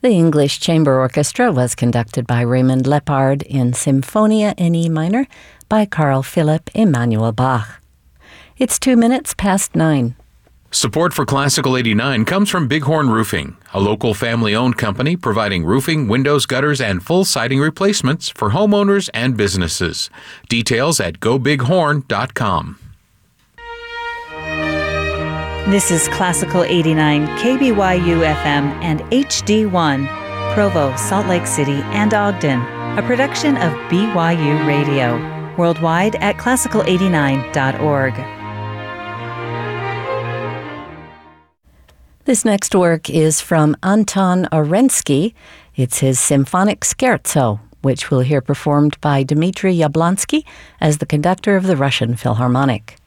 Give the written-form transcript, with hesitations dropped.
The English Chamber Orchestra was conducted by Raymond Lepard in Symphonia in E minor by Carl Philipp Emanuel Bach. It's 2 minutes past 9. Support for Classical 89 comes from Bighorn Roofing, a local family-owned company providing roofing, windows, gutters, and full siding replacements for homeowners and businesses. Details at gobighorn.com. This is Classical 89, KBYU FM and HD1, Provo, Salt Lake City, and Ogden, a production of BYU Radio, worldwide at classical89.org. This next work is from Anton Orensky. It's his Symphonic Scherzo, which we'll hear performed by Dmitry Yablonsky as the conductor of the Russian Philharmonic.